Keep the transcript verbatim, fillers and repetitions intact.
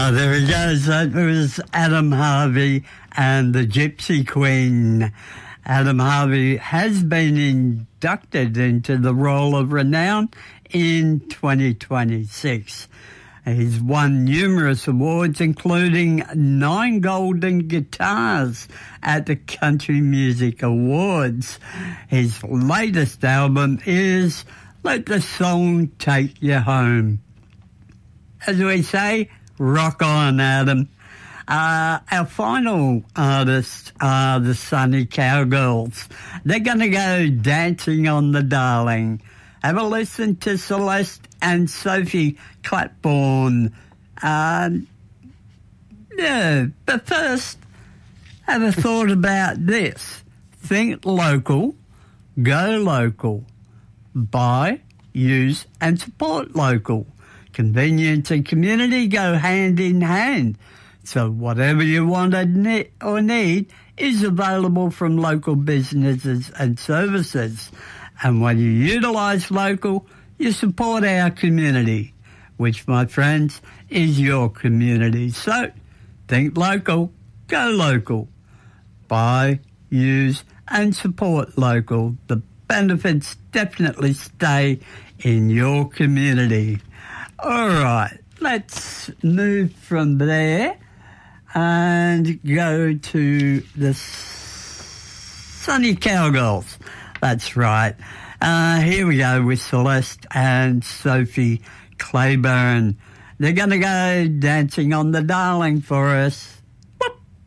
Ah, there he goes. That was Adam Harvey and the Gypsy Queen. Adam Harvey has been inducted into the Roll of Renown in twenty twenty-six. He's won numerous awards, including nine golden guitars at the Country Music Awards. His latest album is Let the Song Take You Home. As we say, rock on, Adam. Uh, our final artists are the Sunny Cowgirls. They're going to go Dancing on the Darling. Have a listen to Celeste and Sophie Clapborn. Um, yeah, but first, have a thought about this. Think local, go local. Buy, use and support local. Convenience and community go hand in hand. So whatever you want or need is available from local businesses and services. And when you utilise local, you support our community, which, my friends, is your community. So think local, go local. Buy, use and support local. The benefits definitely stay in your community. All right, let's move from there and go to the Sunny Cowgirls. That's right. Uh, here we go with Celeste and Sophie Claiborne. They're going to go Dancing on the Darling for us.